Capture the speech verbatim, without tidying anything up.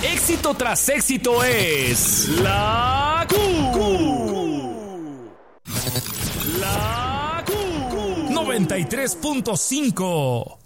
Éxito tras éxito es la Q. La Q. noventa y tres punto cinco.